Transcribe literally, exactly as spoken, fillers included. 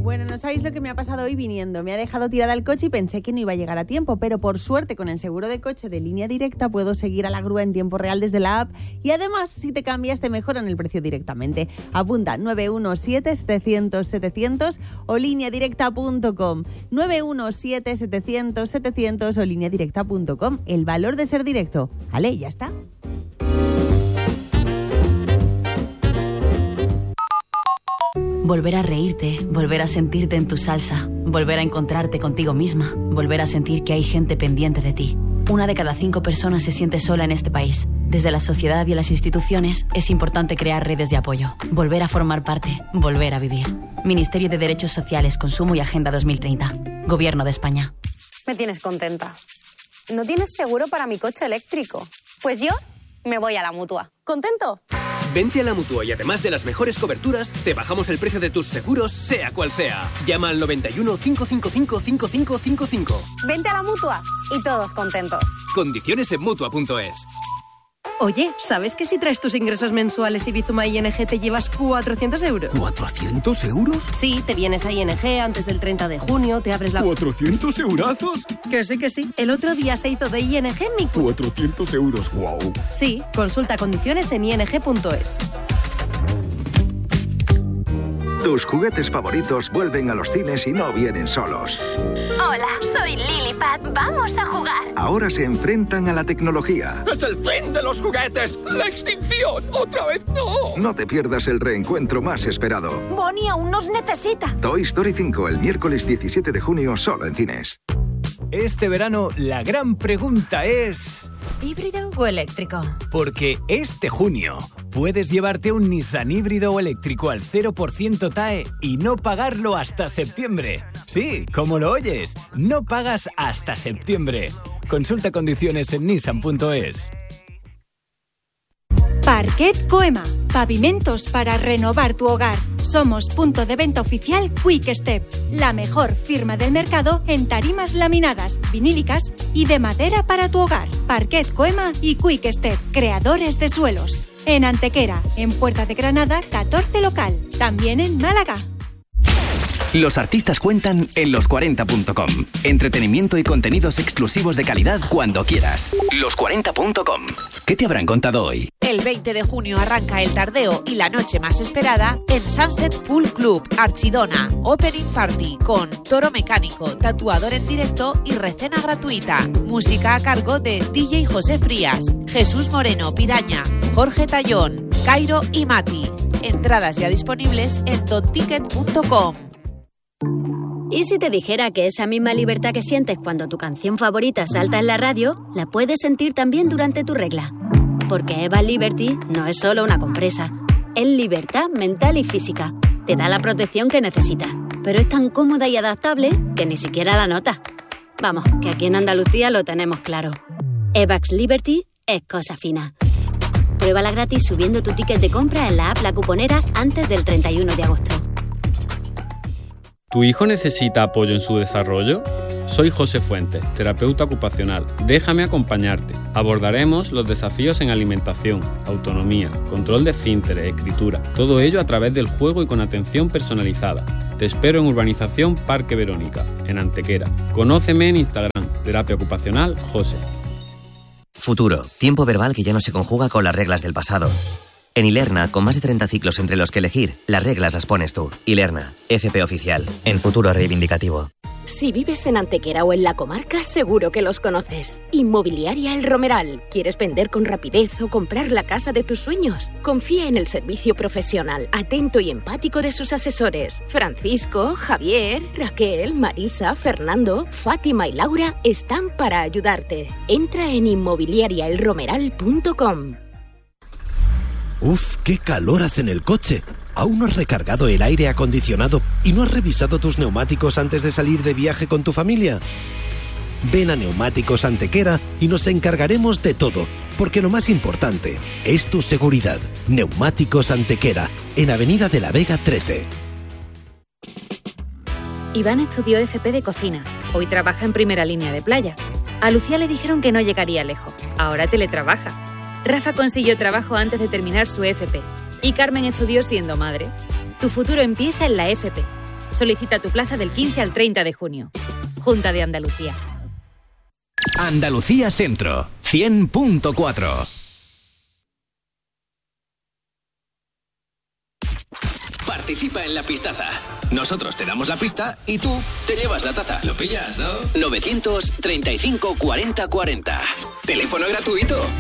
Bueno, no sabéis lo que me ha pasado hoy viniendo. Me ha dejado tirada el coche y pensé que no iba a llegar a tiempo, pero por suerte con el seguro de coche de Línea Directa puedo seguir a la grúa en tiempo real desde la app y además si te cambias te mejoran el precio directamente. Apunta nueve uno siete, setecientos, setecientos o línea directa punto com. nueve uno siete, setecientos, setecientos o línea directa punto com. El valor de ser directo. Vale, ya está. Volver a reírte, volver a sentirte en tu salsa, volver a encontrarte contigo misma, volver a sentir que hay gente pendiente de ti. Una de cada cinco personas se siente sola en este país. Desde la sociedad y las instituciones es importante crear redes de apoyo, volver a formar parte, volver a vivir. Ministerio de Derechos Sociales, Consumo y Agenda dos mil treinta. Gobierno de España. Me tienes contenta. ¿No tienes seguro para mi coche eléctrico? Pues yo me voy a la Mutua. ¿Contento? Vente a la Mutua y además de las mejores coberturas, te bajamos el precio de tus seguros, sea cual sea. Llama al noventa y uno, cinco cinco cinco, cinco cinco cinco cinco. Vente a la Mutua y todos contentos. Condiciones en Mutua punto es. Oye, ¿sabes que si traes tus ingresos mensuales y Bizuma I N G te llevas cuatrocientos euros? ¿cuatrocientos euros? Sí, te vienes a I N G antes del treinta de junio, te abres la... ¿cuatrocientos eurazos? Que sí, que sí. El otro día se hizo de I N G mi... cuatrocientos euros, wow. Sí, consulta condiciones en i n g punto es. Tus juguetes favoritos vuelven a los cines y no vienen solos. Hola, soy Lilipad. Vamos a jugar. Ahora se enfrentan a la tecnología. ¡Es el fin de los juguetes! ¡La extinción! ¡Otra vez no! No te pierdas el reencuentro más esperado. Bonnie aún nos necesita. Toy Story cinco, el miércoles diecisiete de junio, solo en cines. Este verano, la gran pregunta es... ¿híbrido o eléctrico? Porque este junio puedes llevarte un Nissan híbrido o eléctrico al cero por ciento T A E y no pagarlo hasta septiembre. Sí, como lo oyes, no pagas hasta septiembre. Consulta condiciones en nissan punto es. Parquet Coema. Pavimentos para renovar tu hogar. Somos punto de venta oficial Quick Step, la mejor firma del mercado en tarimas laminadas, vinílicas y de madera para tu hogar. Parquet Coema y Quick Step, creadores de suelos. En Antequera, en Puerta de Granada, catorce local. También en Málaga. Los artistas cuentan en los cuarenta punto com. Entretenimiento y contenidos exclusivos de calidad cuando quieras. los cuarenta punto com. ¿Qué te habrán contado hoy? El veinte de junio arranca el tardeo y la noche más esperada en Sunset Pool Club, Archidona. Opening Party con Toro Mecánico, tatuador en directo y recena gratuita. Música a cargo de D J José Frías, Jesús Moreno Piraña, Jorge Tallón, Cairo y Mati. Entradas ya disponibles en don ticket punto com. ¿Y si te dijera que esa misma libertad que sientes cuando tu canción favorita salta en la radio, la puedes sentir también durante tu regla? Porque Eva Liberty no es solo una compresa, es libertad mental y física. Te da la protección que necesitas, pero es tan cómoda y adaptable que ni siquiera la notas. Vamos, que aquí en Andalucía lo tenemos claro. Evax Liberty es cosa fina. Pruébala gratis subiendo tu ticket de compra en la app La Cuponera antes del treinta y uno de agosto. ¿Tu hijo necesita apoyo en su desarrollo? Soy José Fuentes, terapeuta ocupacional. Déjame acompañarte. Abordaremos los desafíos en alimentación, autonomía, control de esfínteres, escritura. Todo ello a través del juego y con atención personalizada. Te espero en Urbanización Parque Verónica, en Antequera. Conóceme en Instagram, terapia ocupacional José. Futuro, tiempo verbal que ya no se conjuga con las reglas del pasado. En Ilerna, con más de treinta ciclos entre los que elegir, las reglas las pones tú. Ilerna, F P oficial, en futuro reivindicativo. Si vives en Antequera o en la comarca, seguro que los conoces. Inmobiliaria El Romeral. ¿Quieres vender con rapidez o comprar la casa de tus sueños? Confía en el servicio profesional, atento y empático de sus asesores. Francisco, Javier, Raquel, Marisa, Fernando, Fátima y Laura están para ayudarte. Entra en inmobiliaria el romeral punto com. Uf, qué calor hace en el coche. ¿Aún no has recargado el aire acondicionado y no has revisado tus neumáticos antes de salir de viaje con tu familia? Ven a Neumáticos Antequera y nos encargaremos de todo, porque lo más importante es tu seguridad. Neumáticos Antequera, en Avenida de la Vega trece. Iván estudió F P de cocina. Hoy trabaja en primera línea de playa. A Lucía le dijeron que no llegaría lejos. Ahora teletrabaja. Rafa consiguió trabajo antes de terminar su F P. Y Carmen estudió siendo madre. Tu futuro empieza en la F P. Solicita tu plaza del quince al treinta de junio. Junta de Andalucía. Andalucía Centro, cien punto cuatro. Participa en la pistaza. Nosotros te damos la pista y tú te llevas la taza. ¿Lo pillas, no? novecientos treinta y cinco cuarenta cuarenta. Teléfono gratuito.